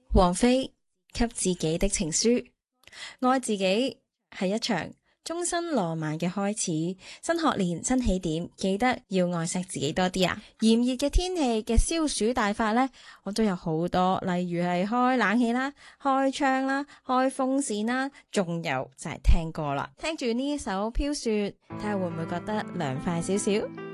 王菲給自己的情書，愛自己係一場終身浪漫嘅開始。新學年新起點，記得要愛惜自己多啲啊！炎熱嘅天氣嘅消暑大法呢，我都有好多，例如係開冷氣啦、開窗啦、開風扇啦，仲有就係聽歌啦。聽住呢一首飄雪，睇下會唔會覺得涼快少少？